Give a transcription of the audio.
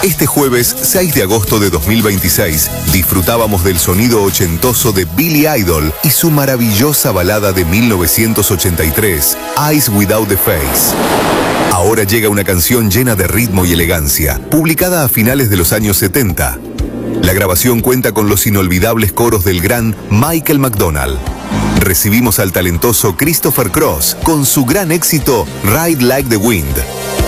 Este jueves 6 de agosto de 2026 disfrutábamos del sonido ochentoso de Billy Idol y su maravillosa balada de 1983, Eyes Without a Face. Ahora llega una canción llena de ritmo y elegancia, publicada a finales de los años 70. La grabación cuenta con los inolvidables coros del gran Michael McDonald. Recibimos al talentoso Christopher Cross con su gran éxito Ride Like the Wind.